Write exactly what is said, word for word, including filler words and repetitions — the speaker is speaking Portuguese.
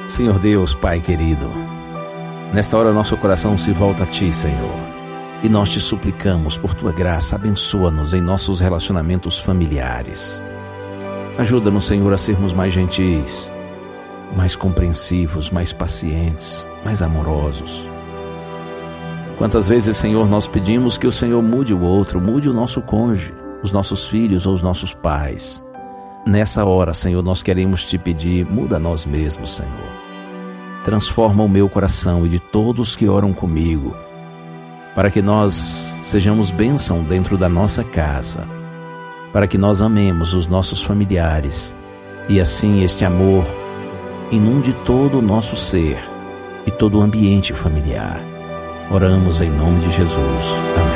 Senhor Deus, Pai querido, nesta hora nosso coração se volta a Ti, Senhor, e nós Te suplicamos por Tua graça, abençoa-nos em nossos relacionamentos familiares. Ajuda-nos, Senhor, a sermos mais gentis, mais compreensivos, mais pacientes, mais amorosos. Quantas vezes, Senhor, nós pedimos que o Senhor mude o outro, mude o nosso cônjuge, os nossos filhos ou os nossos pais. Nessa hora, Senhor, nós queremos Te pedir, muda nós mesmos, Senhor. Transforma o meu coração e de todos que oram comigo, para que nós sejamos bênção dentro da nossa casa, para que nós amemos os nossos familiares e assim este amor inunde todo o nosso ser e todo o ambiente familiar. Oramos em nome de Jesus. Amém.